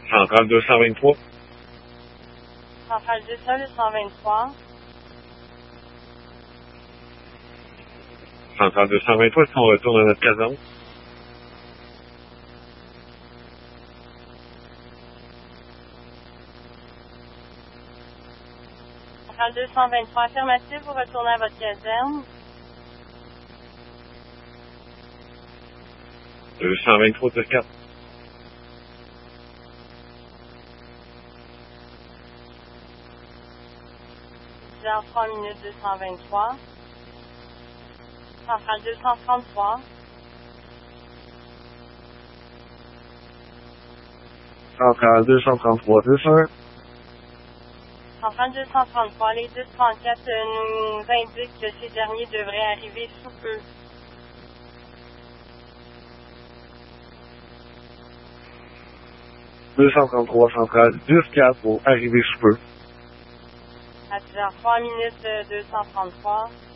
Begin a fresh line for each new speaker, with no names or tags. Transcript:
Centrale 223.
Centrale 223.
Centrale 223, est-ce qu'on retourne à notre caserne?
Centrale 223, affirmatif, vous retournez à votre caserne.
223 de 4.
Dans 3 minutes 223. Centrale 233.
Centrale 233, 201.
Centrale 233, les 234 nous indiquent que ces derniers devraient arriver sous peu.
« 233 centrale 10-4 pour arriver sous peu.
À 10h03 minutes 233.